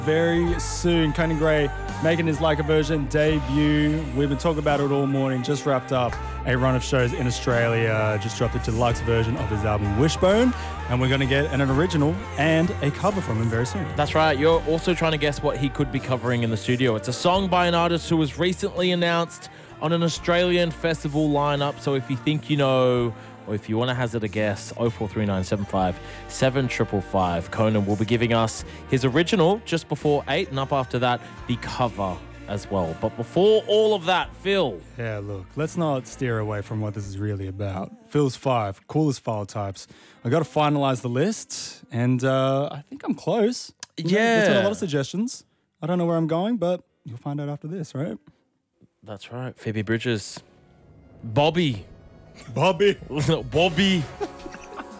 Very soon, Conan Gray making his Like a Version debut. We've been talking about it all morning. Just wrapped up a run of shows in Australia. Just dropped a deluxe version of his album Wishbone. And we're going to get an original and a cover from him very soon. That's right. You're also trying to guess what he could be covering in the studio. It's a song by an artist who was recently announced on an Australian festival lineup. So if you think you know, or if you want to hazard a guess, 043975 7555. Conan will be giving us his original just before 8, and up after that, the cover as well. But before all of that, Phil. Yeah, look, let's not steer away from what this is really about. Phil's 5, coolest file types. I got to finalize the list, and I think I'm close. Yeah. There's been a lot of suggestions. I don't know where I'm going, but you'll find out after this, right? That's right. Phoebe Bridgers. Bobby. Bobby. Bobby.